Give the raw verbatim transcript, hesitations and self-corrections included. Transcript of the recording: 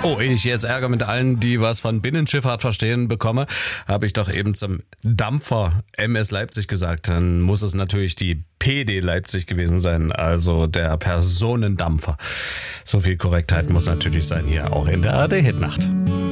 Oh, ehe ich jetzt Ärger mit allen, die was von Binnenschifffahrt verstehen, bekomme, habe ich doch eben zum Dampfer M S Leipzig gesagt. Dann muss es natürlich die P D Leipzig gewesen sein, also der Personendampfer. So viel Korrektheit muss natürlich sein hier auch in der A R D-Hitnacht.